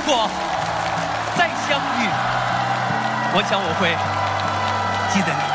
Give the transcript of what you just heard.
果再相遇，我想我会记得你。